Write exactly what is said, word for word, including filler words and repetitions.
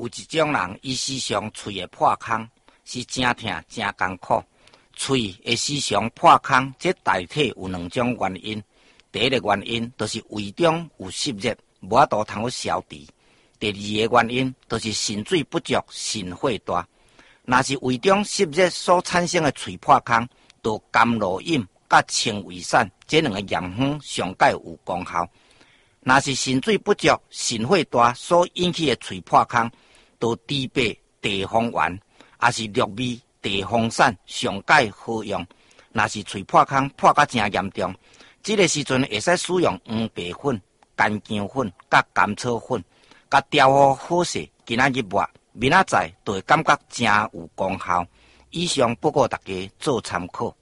有一种人，伊时常喙会破空，是真疼真艰苦。喙会时常破空，这大体有两种原因。第一个原因就是胃中有湿热，无法度通好消除；第二个原因就是肾水不足，肾火大。若是胃中湿热所产生的喙破空，就甘露饮甲清胃散这两个药方上盖有功效。若是肾水不足、肾火大所引起的喙破空，就猪白地黄丸，也是鹿味地黄散上盖好用。若是喙破空破甲真严重，这个时阵会使使用黄白粉、干姜粉、甲甘草粉，甲调好好势，今仔日抹，明仔载就会感觉真有功效。以上报告大家做参考。